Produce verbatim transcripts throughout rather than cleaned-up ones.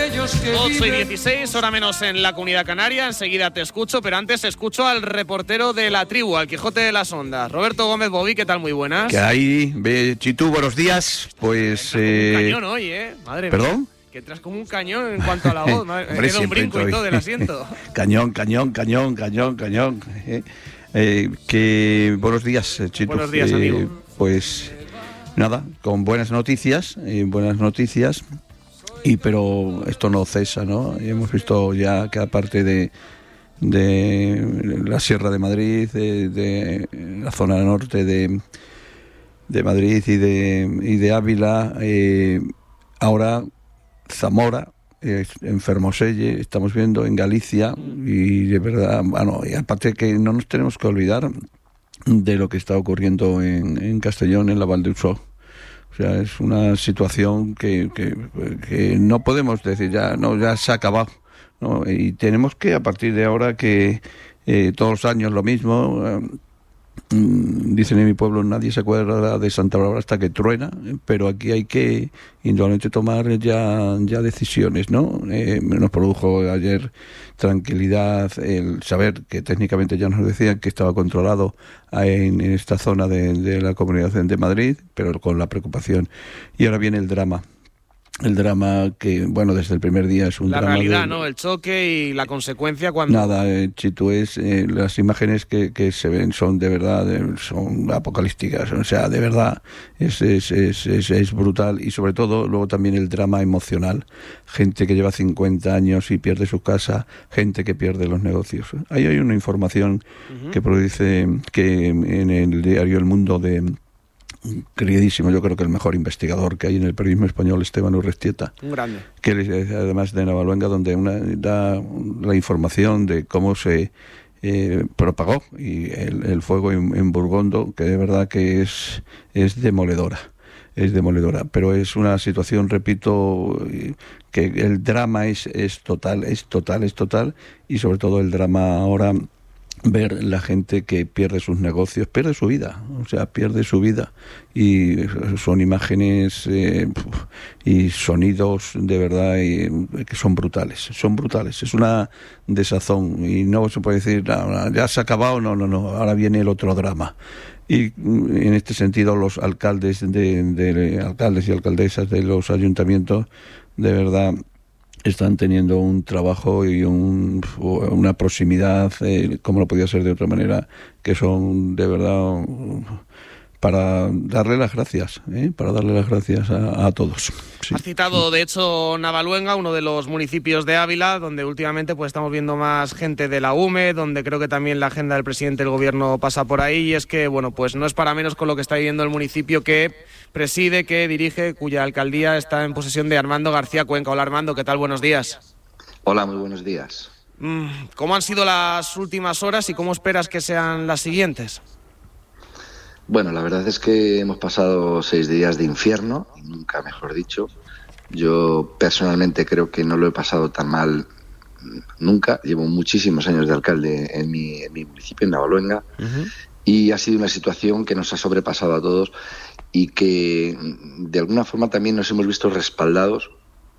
aquellos que ocho y dieciséis, hora menos en la Comunidad Canaria. Enseguida te escucho, pero antes escucho al reportero de La Tribu, al Quijote de las Ondas, Roberto Gómez Bobby. ¿Qué tal? Muy buenas. ¿Qué hay? Chitu, buenos días. Pues... Eh... Un cañón hoy, ¿eh? Madre ¿Perdón? mía. Que traes como un cañón en cuanto a la voz. Madre, Hombre, era un brinco y todo del asiento. Cañón, cañón, cañón, cañón, cañón. Eh, eh, que buenos días, Chitu. Buenos días, eh, amigo. Pues nada, con buenas noticias, eh, buenas noticias. Y pero esto no cesa, ¿no? Y hemos visto ya que aparte de de la Sierra de Madrid, de, de la zona norte de, de Madrid y de, y de Ávila, eh, ahora Zamora, eh, en Fermoselle, estamos viendo en Galicia, y de verdad, bueno, y aparte que no nos tenemos que olvidar de lo que está ocurriendo en, en Castellón, en la Val d'Uixó. O sea, es una situación que, que, que no podemos decir ya, no, ya se ha acabado, ¿no? Y tenemos que, a partir de ahora, que eh, todos los años lo mismo, eh, dicen en mi pueblo, nadie se acuerda de Santa Bárbara hasta que truena, pero aquí hay que indudablemente tomar ya, ya decisiones, ¿no? Eh, nos produjo ayer tranquilidad el saber que técnicamente ya nos decían que estaba controlado en, en esta zona de, de la Comunidad de Madrid, pero con la preocupación. Y ahora viene el drama. El drama que, bueno, desde el primer día es un la drama. La realidad, de, ¿no? El choque y la consecuencia cuando... Nada, eh, Chitu, es, eh, las imágenes que, que se ven son de verdad, eh, son apocalípticas. O sea, de verdad, es, es, es, es, es brutal. Y sobre todo, luego también el drama emocional. Gente que lleva cincuenta años y pierde su casa, gente que pierde los negocios. Ahí hay una información uh-huh. que produce, que en el diario El Mundo de... queridísimo, yo creo que el mejor investigador que hay en el periodismo español, Esteban Urrestieta, un grande, que además de Navaluenga, donde una, da la información de cómo se eh, propagó y el, el fuego en, en Burgondo, que de verdad que es, es demoledora, es demoledora, pero es una situación, repito, que el drama es, es total, es total, es total, y sobre todo el drama ahora, ver la gente que pierde sus negocios, pierde su vida, o sea, pierde su vida, y son imágenes eh, y sonidos de verdad y, que son brutales, son brutales, es una desazón, y no se puede decir, no, ya se ha acabado, no, no, no, ahora viene el otro drama. Y en este sentido los alcaldes de, de alcaldes y alcaldesas de los ayuntamientos, de verdad, están teniendo un trabajo y un, una proximidad, eh, como no podía ser de otra manera, que son de verdad para darle las gracias, ¿eh? para darle las gracias a, a todos. Sí. Has citado, de hecho, Navaluenga, uno de los municipios de Ávila, donde últimamente pues estamos viendo más gente de la U M E, donde creo que también la agenda del presidente del gobierno pasa por ahí, y es que, bueno, pues no es para menos con lo que está viviendo el municipio que preside, que dirige, cuya alcaldía está en posesión de Armando García Cuenca. Hola, Armando, ¿qué tal? Buenos días. Hola, muy buenos días. ¿Cómo han sido las últimas horas y cómo esperas que sean las siguientes? Bueno, la verdad es que hemos pasado seis días de infierno, nunca mejor dicho. Yo personalmente creo que no lo he pasado tan mal nunca. Llevo muchísimos años de alcalde en mi, en mi municipio, en Navaluenga, uh-huh. y ha sido una situación que nos ha sobrepasado a todos y que de alguna forma también nos hemos visto respaldados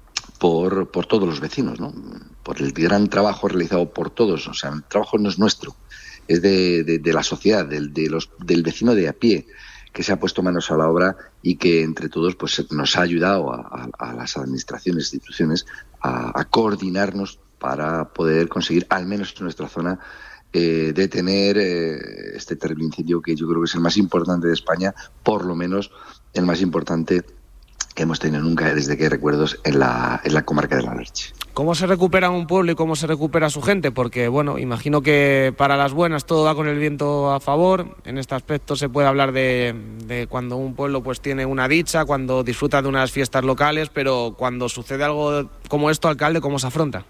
por, por todos los vecinos, ¿no? Por el gran trabajo realizado por todos. O sea, el trabajo no es nuestro, es de, de, de la sociedad, del, de los, del vecino de a pie, que se ha puesto manos a la obra y que entre todos pues nos ha ayudado a, a, a las administraciones, instituciones, a, a coordinarnos para poder conseguir, al menos en nuestra zona, eh, detener eh, este terrible incendio que yo creo que es el más importante de España, por lo menos el más importante que hemos tenido nunca desde que hay recuerdos en la, en la comarca de la Lerche. ¿Cómo se recupera un pueblo y cómo se recupera su gente? Porque, bueno, imagino que para las buenas todo va con el viento a favor. En este aspecto se puede hablar de, de cuando un pueblo pues tiene una dicha, cuando disfruta de unas fiestas locales, pero cuando sucede algo como esto, alcalde, ¿cómo se afronta?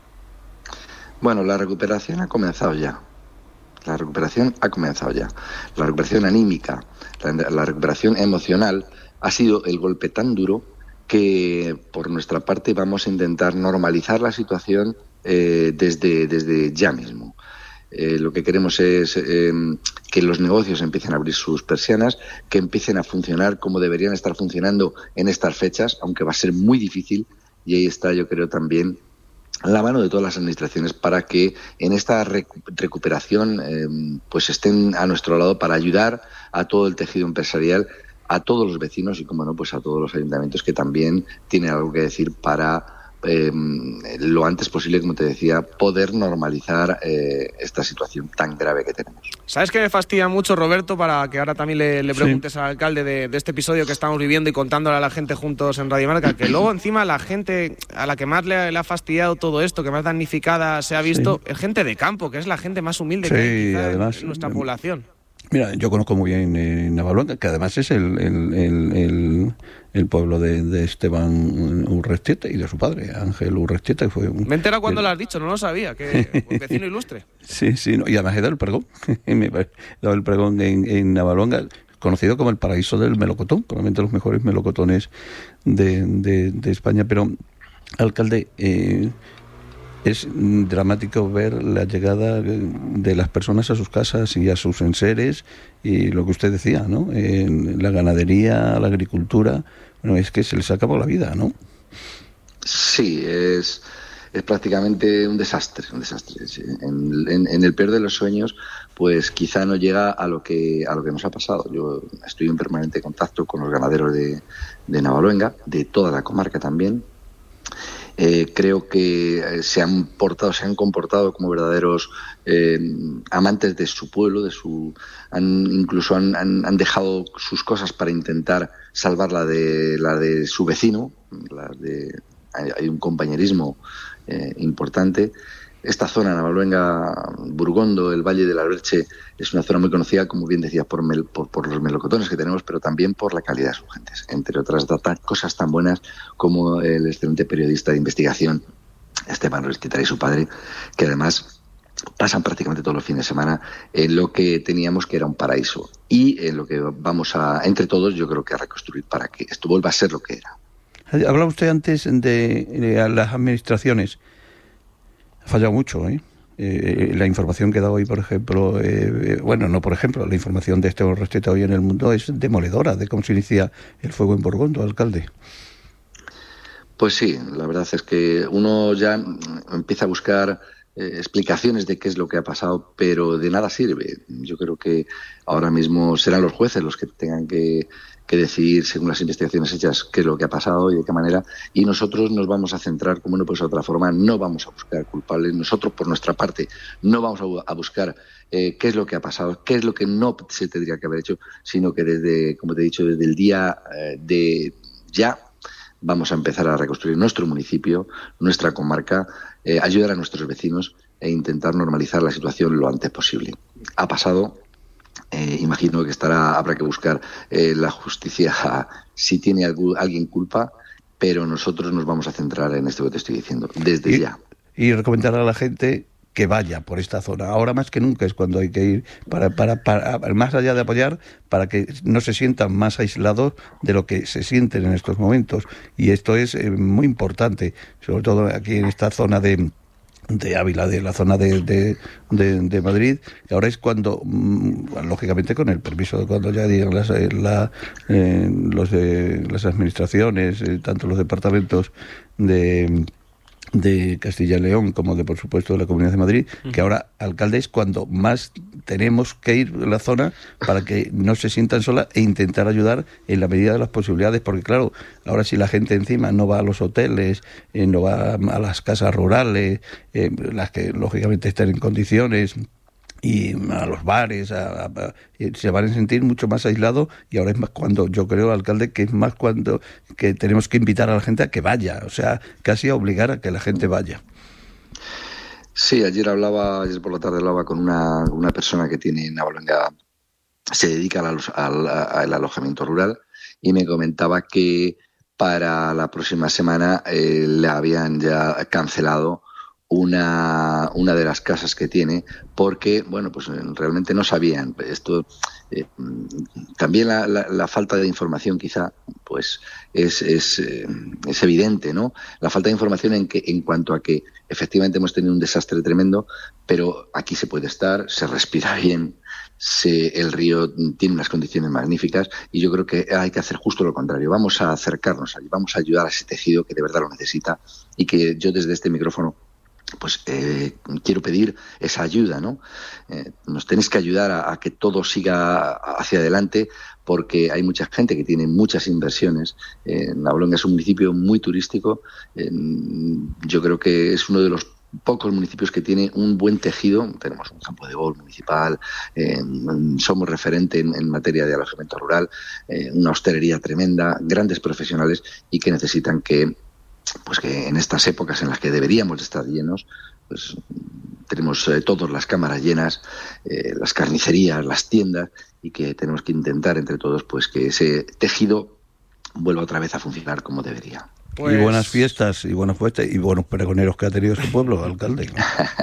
Bueno, la recuperación ha comenzado ya. La recuperación ha comenzado ya. La recuperación anímica, la, la recuperación emocional ha sido el golpe tan duro que por nuestra parte vamos a intentar normalizar la situación eh, desde, desde ya mismo. Eh, lo que queremos es eh, que los negocios empiecen a abrir sus persianas, que empiecen a funcionar como deberían estar funcionando en estas fechas, aunque va a ser muy difícil, y ahí está, yo creo, también la mano de todas las administraciones para que en esta recuperación eh, pues estén a nuestro lado para ayudar a todo el tejido empresarial, a todos los vecinos y, como no, pues a todos los ayuntamientos que también tienen algo que decir para eh, lo antes posible, como te decía, poder normalizar eh, esta situación tan grave que tenemos. ¿Sabes qué me fastidia mucho, Roberto, para que ahora también le, le preguntes sí. al alcalde de, de este episodio que estamos viviendo y contándole a la gente juntos en Radio Marca, que luego encima la gente a la que más le, le ha fastidiado todo esto, que más damnificada se ha visto, sí. es gente de campo, que es la gente más humilde sí, que hay quizá además, en nuestra población? Mira, yo conozco muy bien eh, Navaluenga, que además es el, el, el, el, el pueblo de, de Esteban Urrestieta y de su padre, Ángel Urrestieta, que fue un... Me he enterado cuando el... lo has dicho, no lo sabía, que un vecino ilustre. Sí, sí, no, y además he dado el pregón, me he dado el pregón en, en Navaluenga, conocido como el paraíso del melocotón, probablemente los mejores melocotones de, de, de España, pero, alcalde... Eh, es dramático ver la llegada de las personas a sus casas y a sus enseres y lo que usted decía, ¿no? En la ganadería, la agricultura, bueno, es que se les acabó la vida, ¿no? Sí, es, es prácticamente un desastre, un desastre. Sí. En, en, en el peor de los sueños, pues quizá no llega a lo que a lo que nos ha pasado. Yo estoy en permanente contacto con los ganaderos de, de Navaluenga, de toda la comarca también. Eh, creo que se han portado, se han comportado como verdaderos eh, amantes de su pueblo, de su, han, incluso han, han, han dejado sus cosas para intentar salvar la de la de su vecino. La de, hay, hay un compañerismo eh, importante. Esta zona, Navaluenga, Burgondo, el Valle del Alberche, es una zona muy conocida, como bien decías, por, mel, por, por los melocotones que tenemos, pero también por la calidad de sus gentes, entre otras cosas tan buenas como el excelente periodista de investigación Esteban Urrestieta y su padre, que además pasan prácticamente todos los fines de semana en lo que teníamos que era un paraíso y en lo que vamos a, entre todos, yo creo que a reconstruir para que esto vuelva a ser lo que era. Hablaba usted antes de, de las administraciones. Ha fallado mucho, ¿eh? Eh, la información que da hoy, por ejemplo, eh, bueno, no por ejemplo, la información de Esteban Urrestieta hoy en El Mundo es demoledora de cómo se inicia el fuego en Burgondo, alcalde. Pues sí, la verdad es que uno ya empieza a buscar eh, explicaciones de qué es lo que ha pasado, pero de nada sirve. Yo creo que ahora mismo serán los jueces los que tengan que, que decidir, según las investigaciones hechas, qué es lo que ha pasado y de qué manera, y nosotros nos vamos a centrar, como no puede ser de otra forma, no vamos a buscar culpables, nosotros por nuestra parte no vamos a, a buscar eh, qué es lo que ha pasado, qué es lo que no se tendría que haber hecho, sino que desde, como te he dicho, desde el día eh, de ya vamos a empezar a reconstruir nuestro municipio, nuestra comarca, eh, ayudar a nuestros vecinos e intentar normalizar la situación lo antes posible. Ha pasado, eh, imagino que estará, habrá que buscar eh, la justicia si tiene algún, alguien culpa, pero nosotros nos vamos a centrar en esto que te estoy diciendo, desde y, ya. Y recomendar a la gente que vaya por esta zona. Ahora más que nunca es cuando hay que ir, para, para, para más allá de apoyar, para que no se sientan más aislados de lo que se sienten en estos momentos. Y esto es eh, muy importante, sobre todo aquí en esta zona de de Ávila, de la zona de, de, de, de Madrid. Y ahora es cuando, mmm, lógicamente con el permiso de cuando ya digan las, la, eh, los de, las administraciones, eh, tanto los departamentos de... de Castilla y León como de, por supuesto, de la Comunidad de Madrid, uh-huh. que ahora, alcalde, es cuando más tenemos que ir a la zona para que no se sientan solas e intentar ayudar en la medida de las posibilidades, porque claro, ahora si la gente encima no va a los hoteles, eh, no va a las casas rurales, eh, las que lógicamente estén en condiciones, y a los bares, a, a, a, se van a sentir mucho más aislados, y ahora es más cuando, yo creo, alcalde, que es más cuando que tenemos que invitar a la gente a que vaya, o sea, casi a obligar a que la gente vaya. Sí, ayer hablaba, ayer por la tarde hablaba con una, una persona que tiene en Navaluenga, se dedica al, al, al alojamiento rural, y me comentaba que para la próxima semana eh, le habían ya cancelado una una de las casas que tiene, porque bueno, pues realmente no sabían esto. Eh, también la, la, la falta de información quizá pues es es, eh, es evidente, ¿no? La falta de información en que en cuanto a que efectivamente hemos tenido un desastre tremendo, pero aquí se puede estar, se respira bien, se, el río tiene unas condiciones magníficas, y yo creo que hay que hacer justo lo contrario. Vamos a acercarnos allí, vamos a ayudar a ese tejido que de verdad lo necesita, y que yo desde este micrófono pues eh, quiero pedir esa ayuda, ¿no? Eh, nos tenéis que ayudar a, a que todo siga hacia adelante, porque hay mucha gente que tiene muchas inversiones. Eh, Navaloenga es un municipio muy turístico. Eh, yo creo que es uno de los pocos municipios que tiene un buen tejido. Tenemos un campo de golf municipal, eh, somos referente en, en materia de alojamiento rural, eh, una hostelería tremenda, grandes profesionales y que necesitan que, pues que en estas épocas en las que deberíamos de estar llenos, pues tenemos eh, todas las cámaras llenas, eh, las carnicerías, las tiendas, y que tenemos que intentar entre todos pues que ese tejido vuelva otra vez a funcionar como debería. Pues... Y buenas fiestas, y buenas fiestas, y buenos pregoneros que ha tenido este pueblo, alcalde.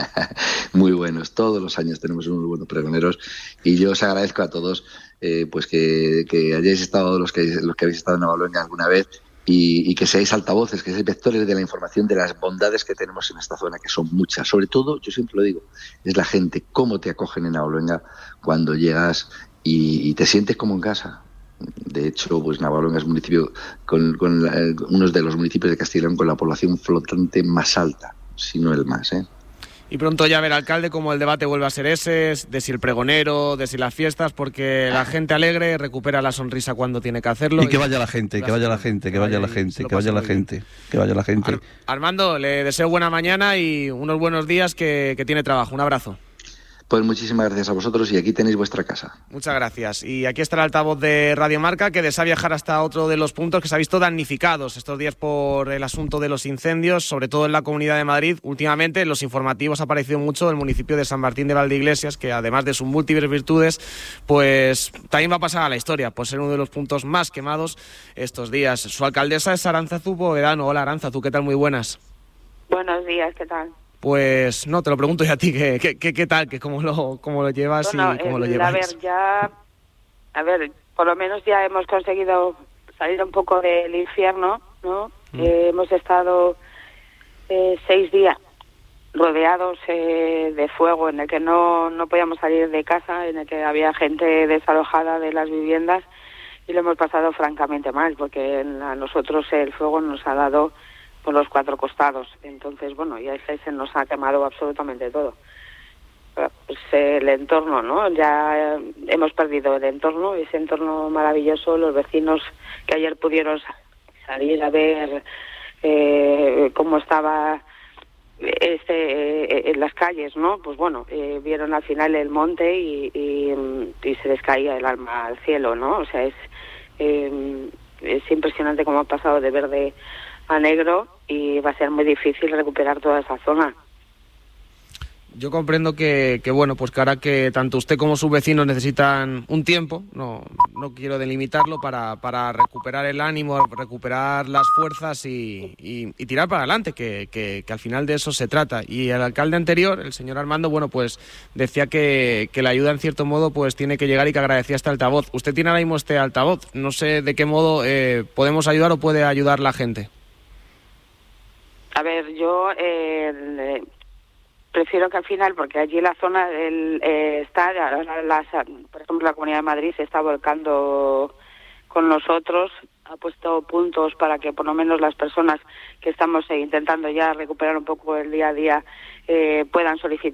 Muy buenos, todos los años tenemos unos buenos pregoneros, y yo os agradezco a todos eh, pues que, que hayáis estado, los que, los que habéis estado en Navaloenga alguna vez, y, y que seáis altavoces, que seáis vectores de la información de las bondades que tenemos en esta zona, que son muchas. Sobre todo, yo siempre lo digo, es la gente, cómo te acogen en Navaloenga cuando llegas y, y te sientes como en casa. De hecho, pues Navaloenga es un municipio con, con la, uno de los municipios de Castilla y León con la población flotante más alta, si no el más, ¿eh? Y pronto ya ver, alcalde, cómo el debate vuelve a ser ese, de si el pregonero, de si las fiestas, porque la gente alegre recupera la sonrisa cuando tiene que hacerlo. Y que vaya la gente, que vaya la gente, que vaya la gente, que vaya la gente, que vaya la gente. Ar- Armando, le deseo buena mañana y unos buenos días, que, que tiene trabajo. Un abrazo. Pues muchísimas gracias a vosotros, y aquí tenéis vuestra casa. Muchas gracias. Y aquí está el altavoz de Radio Marca, que desea viajar hasta otro de los puntos que se ha visto damnificados estos días por el asunto de los incendios, sobre todo en la Comunidad de Madrid. Últimamente en los informativos ha aparecido mucho el municipio de San Martín de Valdeiglesias, que además de sus múltiples virtudes, pues también va a pasar a la historia por ser uno de los puntos más quemados estos días. Su alcaldesa es Arantzazu Povedano. Hola, Arantzazu, ¿qué tal? Muy buenas. Buenos días, ¿qué tal? Pues no, te lo pregunto yo a ti, ¿qué, qué, qué, qué tal? ¿Qué, cómo, lo, ¿Cómo lo llevas bueno, y cómo el, lo llevas? A ver, ya, a ver, por lo menos ya hemos conseguido salir un poco del infierno, ¿no? Mm. Eh, hemos estado eh, seis días rodeados eh, de fuego, en el que no, no podíamos salir de casa, en el que había gente desalojada de las viviendas, y lo hemos pasado francamente mal, porque a nosotros el fuego nos ha dado por los cuatro costados. Entonces, bueno, ya se nos ha quemado absolutamente todo. Pues el entorno, ¿no? Ya hemos perdido el entorno, ese entorno maravilloso, los vecinos que ayer pudieron salir a ver eh, cómo estaba este eh, en las calles, ¿no? Pues bueno, eh, vieron al final el monte y, y, y se les caía el alma al cielo, ¿no? O sea, es, eh, es impresionante cómo ha pasado de verde a negro, y va a ser muy difícil recuperar toda esa zona. Yo comprendo que, que bueno, pues que ahora que tanto usted como sus vecinos necesitan un tiempo, no, no quiero delimitarlo, para, para recuperar el ánimo, recuperar las fuerzas y, y, y tirar para adelante, que, que, que al final de eso se trata. Y el alcalde anterior, el señor Armando, bueno, pues decía que, que la ayuda en cierto modo pues tiene que llegar, y que agradecía este altavoz. Usted tiene ahora mismo este altavoz, no sé de qué modo eh, podemos ayudar o puede ayudar la gente. A ver, yo eh, prefiero que al final, porque allí la zona el, eh, está, la, la, por ejemplo, la Comunidad de Madrid se está volcando con nosotros, ha puesto puntos para que por lo menos las personas que estamos eh, intentando ya recuperar un poco el día a día eh, puedan solicitar